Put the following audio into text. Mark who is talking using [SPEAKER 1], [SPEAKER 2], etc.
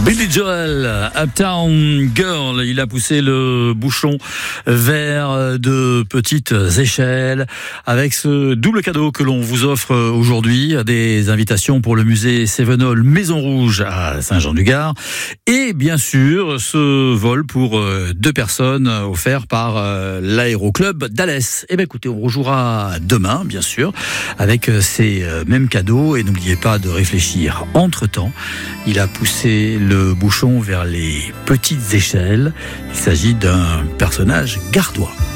[SPEAKER 1] Billy Joel, Uptown Girl, il a poussé le bouchon vers de petites échelles avec ce double cadeau que l'on vous offre aujourd'hui, des invitations pour le musée Sévenol Maison Rouge à Saint-Jean-du-Gard et bien sûr ce vol pour 2 personnes offert par l'aéroclub d'Alès. Eh bien écoutez, on rejouera demain bien sûr avec ces mêmes cadeaux et n'oubliez pas de réfléchir entre-temps. Il a poussé le bouchon vers les petites échelles. Il s'agit d'un personnage gardois.